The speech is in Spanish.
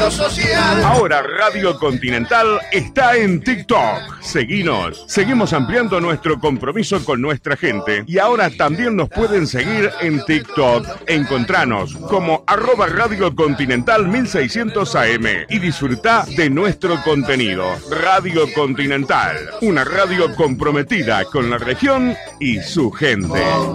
social. Ahora Radio Continental está en TikTok. Seguinos. Seguimos ampliando nuestro compromiso con nuestra gente. Y ahora también nos pueden seguir en TikTok. Encontranos como @Radio Continental 1600 AM y disfruta de nuestro contenido. Radio Continental, una radio comprometida con la región y su gente.